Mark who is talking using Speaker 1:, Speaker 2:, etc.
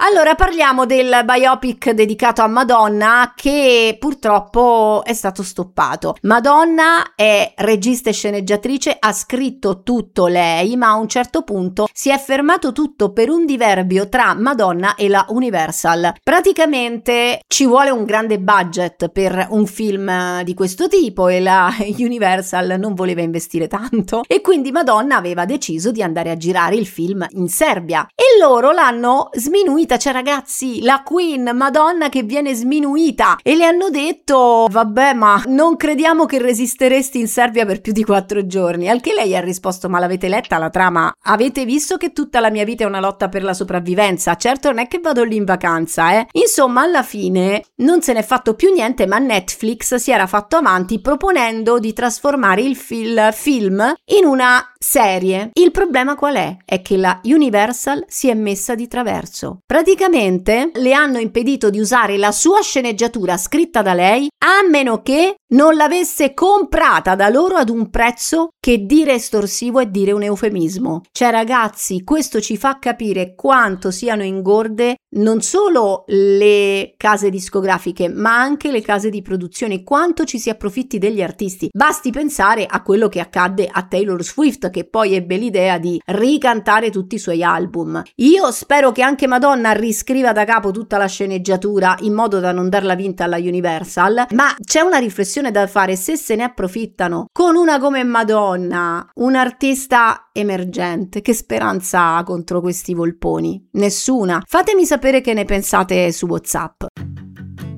Speaker 1: Allora parliamo del biopic dedicato a Madonna, che purtroppo è stato stoppato. Madonna è regista e sceneggiatrice, ha scritto tutto lei, ma a un certo punto si è fermato tutto per un diverbio tra Madonna e la Universal. Praticamente ci vuole un grande budget per un film di questo tipo e la Universal non voleva investire tanto, e quindi Madonna aveva deciso di andare a girare il film in Serbia e loro l'hanno sminuita. Cioè ragazzi, la Queen Madonna che viene sminuita, e le hanno detto vabbè, ma non crediamo che resisteresti in Serbia per più di 4 giorni, al che lei ha risposto: ma l'avete letta la trama? Avete visto che tutta la mia vita è una lotta per la sopravvivenza? Certo non è che vado lì in vacanza, Insomma, alla fine non se n'è fatto più niente, ma Netflix si era fatto avanti proponendo di trasformare il film in una serie. Il problema qual è? È che la Universal si è messa di traverso. Praticamente le hanno impedito di usare la sua sceneggiatura scritta da lei, a meno che non l'avesse comprata da loro ad un prezzo che dire estorsivo è dire un eufemismo. Cioè ragazzi, questo ci fa capire quanto siano ingorde non solo le case discografiche, ma anche le case di produzione, quanto ci si approfitti degli artisti. Basti pensare a quello che accadde a Taylor Swift, che poi ebbe l'idea di ricantare tutti i suoi album. Io spero che anche Madonna riscriva da capo tutta la sceneggiatura in modo da non darla vinta alla Universal, ma c'è una riflessione da fare: se se ne approfittano con una come Madonna, un artista emergente, che speranza ha contro questi volponi? Nessuna. Fatemi sapere che ne pensate su WhatsApp.